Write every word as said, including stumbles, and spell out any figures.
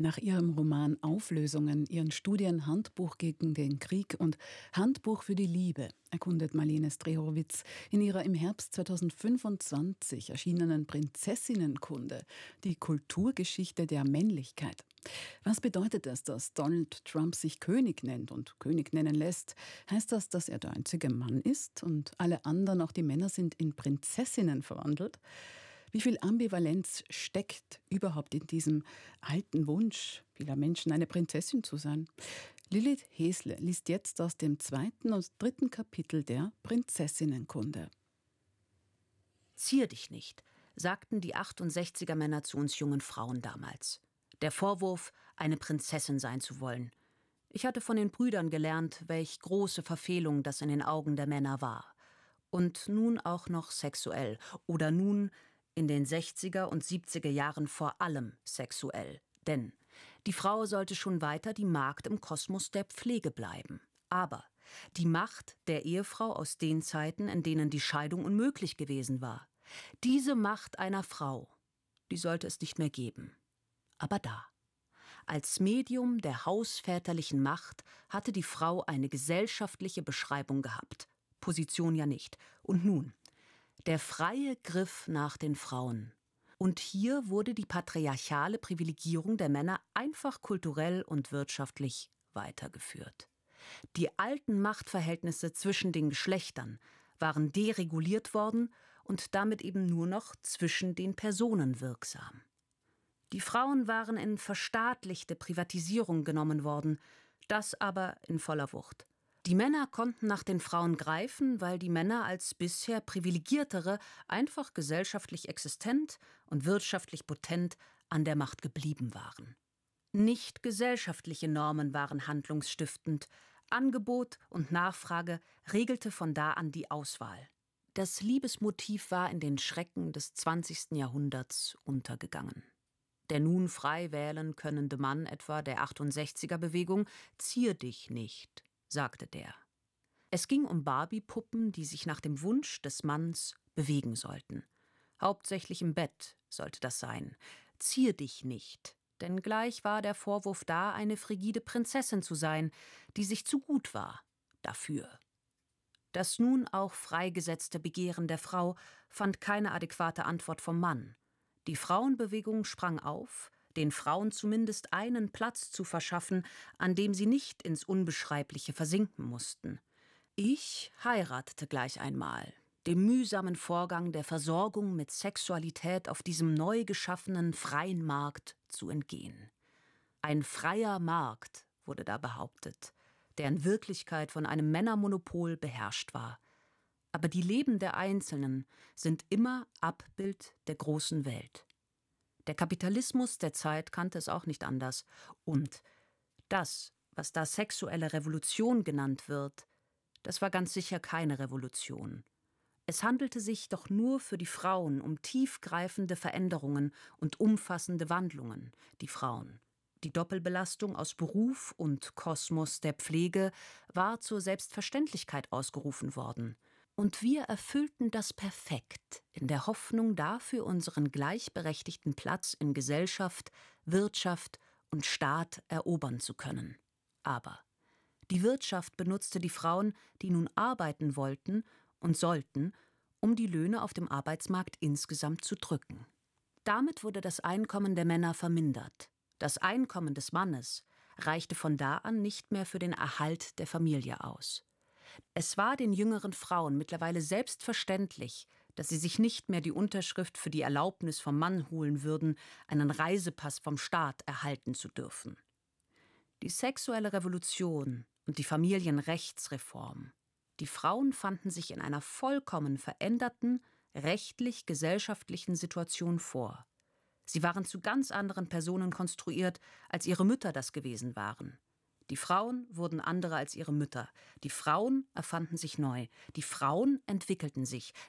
Nach ihrem Roman Auflösungen, ihren Studien Handbuch gegen den Krieg und Handbuch für die Liebe erkundet Marlene Strehorowitz in ihrer im Herbst zweitausendfünfundzwanzig erschienenen Prinzessinnenkunde die Kulturgeschichte der Männlichkeit. Was bedeutet es, dass Donald Trump sich König nennt und König nennen lässt? Heißt das, dass er der einzige Mann ist und alle anderen, auch die Männer, sind in Prinzessinnen verwandelt? Wie viel Ambivalenz steckt überhaupt in diesem alten Wunsch vieler Menschen, eine Prinzessin zu sein? Lilith Hesle liest jetzt aus dem zweiten und dritten Kapitel der Prinzessinnenkunde. Zier dich nicht, sagten die achtundsechziger Männer zu uns jungen Frauen damals. Der Vorwurf, eine Prinzessin sein zu wollen. Ich hatte von den Brüdern gelernt, welch große Verfehlung das in den Augen der Männer war. Und nun auch noch sexuell. Oder nun in den sechziger und siebziger Jahren vor allem sexuell. Denn die Frau sollte schon weiter die Magd im Kosmos der Pflege bleiben. Aber die Macht der Ehefrau aus den Zeiten, in denen die Scheidung unmöglich gewesen war, diese Macht einer Frau, die sollte es nicht mehr geben. Aber da, als Medium der hausväterlichen Macht, hatte die Frau eine gesellschaftliche Beschreibung gehabt. Position ja nicht. Und nun, der freie Griff nach den Frauen. Und hier wurde die patriarchale Privilegierung der Männer einfach kulturell und wirtschaftlich weitergeführt. Die alten Machtverhältnisse zwischen den Geschlechtern waren dereguliert worden und damit eben nur noch zwischen den Personen wirksam. Die Frauen waren in verstaatlichte Privatisierung genommen worden, das aber in voller Wucht. Die Männer konnten nach den Frauen greifen, weil die Männer als bisher Privilegiertere einfach gesellschaftlich existent und wirtschaftlich potent an der Macht geblieben waren. Nicht gesellschaftliche Normen waren handlungsstiftend. Angebot und Nachfrage regelte von da an die Auswahl. Das Liebesmotiv war in den Schrecken des zwanzigsten Jahrhunderts untergegangen. Der nun frei wählen könnende Mann etwa der achtundsechziger Bewegung, zier dich nicht, sagte der. Es ging um Barbie-Puppen, die sich nach dem Wunsch des Manns bewegen sollten. Hauptsächlich im Bett sollte das sein. Zier dich nicht, denn gleich war der Vorwurf da, eine frigide Prinzessin zu sein, die sich zu gut war dafür. Das nun auch freigesetzte Begehren der Frau fand keine adäquate Antwort vom Mann. Die Frauenbewegung sprang auf, den Frauen zumindest einen Platz zu verschaffen, an dem sie nicht ins Unbeschreibliche versinken mussten. Ich heiratete gleich einmal, dem mühsamen Vorgang der Versorgung mit Sexualität auf diesem neu geschaffenen freien Markt zu entgehen. Ein freier Markt, wurde da behauptet, der in Wirklichkeit von einem Männermonopol beherrscht war. Aber die Leben der Einzelnen sind immer Abbild der großen Welt. Der Kapitalismus der Zeit kannte es auch nicht anders. Und das, was da sexuelle Revolution genannt wird, das war ganz sicher keine Revolution. Es handelte sich doch nur für die Frauen um tiefgreifende Veränderungen und umfassende Wandlungen, die Frauen. Die Doppelbelastung aus Beruf und Kosmos der Pflege war zur Selbstverständlichkeit ausgerufen worden. Und wir erfüllten das perfekt, in der Hoffnung, dafür unseren gleichberechtigten Platz in Gesellschaft, Wirtschaft und Staat erobern zu können. Aber die Wirtschaft benutzte die Frauen, die nun arbeiten wollten und sollten, um die Löhne auf dem Arbeitsmarkt insgesamt zu drücken. Damit wurde das Einkommen der Männer vermindert. Das Einkommen des Mannes reichte von da an nicht mehr für den Erhalt der Familie aus. Es war den jüngeren Frauen mittlerweile selbstverständlich, dass sie sich nicht mehr die Unterschrift für die Erlaubnis vom Mann holen würden, einen Reisepass vom Staat erhalten zu dürfen. Die sexuelle Revolution und die Familienrechtsreform. Die Frauen fanden sich in einer vollkommen veränderten, rechtlich-gesellschaftlichen Situation vor. Sie waren zu ganz anderen Personen konstruiert, als ihre Mütter das gewesen waren. Die Frauen wurden andere als ihre Mütter. Die Frauen erfanden sich neu. Die Frauen entwickelten sich.